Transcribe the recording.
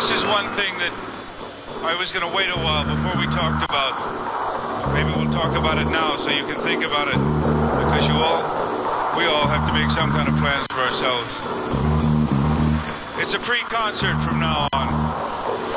This is one thing that I was going to wait a while before we talked about. Maybe we'll talk about it now so you can think about it. Because we all have to make some kind of plans for ourselves. It's a pre-concert from now on.